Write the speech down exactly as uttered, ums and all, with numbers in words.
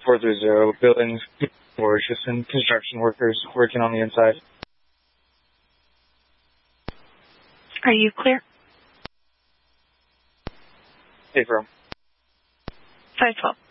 four three zero, buildings, or just some construction workers working on the inside. Are you clear? Hey, bro. five twelve.